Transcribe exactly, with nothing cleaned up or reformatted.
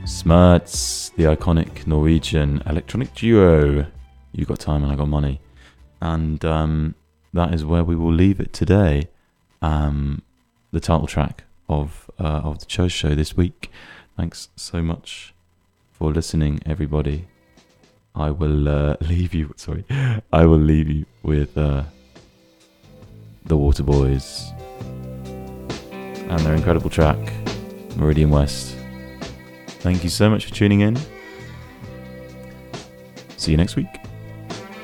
Smerts, the iconic Norwegian electronic duo. You got time and I got money. And um, that is where we will leave it today. Um, the title track of uh, of the Cho Show this week. Thanks so much for listening, everybody. I will uh, leave you. Sorry, I will leave you with uh, the Waterboys and their incredible track, Meridian West. Thank you so much for tuning in. See you next week.